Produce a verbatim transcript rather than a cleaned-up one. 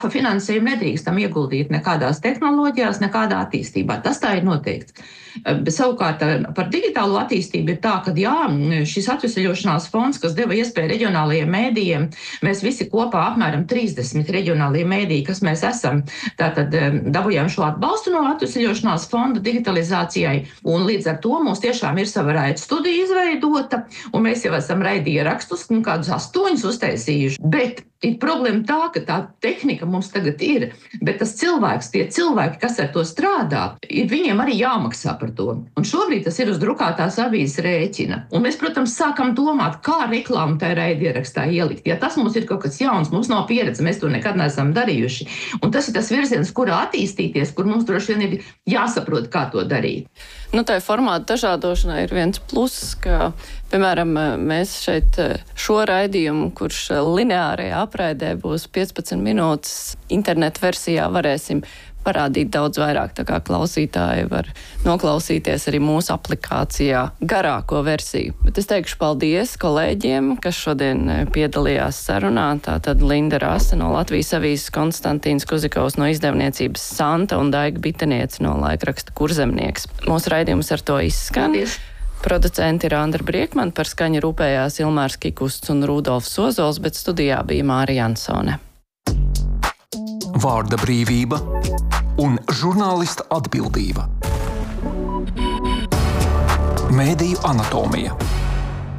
Finansējumu nedrīkstam ieguldīt nekādās tehnoloģijās, nekādā attīstībā. Tas tā ir noteikts. Bet savukārt par digitālo attīstību ir tā, ka jā, šis atvesaļošanās fonds, kas deva iespēju reģionālajiem mēdījiem, mēs visi kopā apmēram trīsdesmit reģionālie mēdīji, kas mēs esam, tātad dabūjām šo atbalstu no atvesaļošanās fonda digitalizācijai, un līdz ar to mums tiešām ir sava raidījuma studija izveidota, un mēs jau esam raidīja rakstus, kādus astoņus uztaisījuši, bet ir problēma tā, ka tā tehnika mums tagad ir, bet tas cilvēks, tie cilvēki, kas ar to strādā, ir viņiem arī jāmaksā par to. Un šobrīd tas ir uz drukātās avīzes rēķina. Un mēs, protams, sākam domāt, kā reklāmu tajā raidierakstā ielikt. Ja tas mums ir kaut kas jauns, mums nav pieredze, mēs to nekad neesam darījuši. Un tas ir tas virziens, kurā attīstīties, kur mums droši vien ir jāsaprot, kā to darīt. Nu, tai formāta dažādošanai ir viens pluss, ka, piemēram, mēs šeit šo raidījumu, kurš lineārajā apraidē būs piecpadsmit minūtes, internetu versijā varēsim parādīt daudz vairāk, tā kā klausītāji var noklausīties arī mūsu aplikācijā garāko versiju. Bet es teikšu paldies kolēģiem, kas šodien piedalījās sarunā. Tātad Linda Rasa no Latvijas avīzes, Konstantīns Kuzikovs no izdevniecības Santa un Daiga Biteniece no laikraksta Kurzemnieks. Mūsu raidījums ar to izskan. Paldies. Producenti ir Andra Briekman, par skaņu rūpējās Ilmārs Kikusts un Rudolfs Ozols, bet studijā bija Māra Jansone. Vārda brīvība un žurnālista atbildība. Mēdīju anatomija.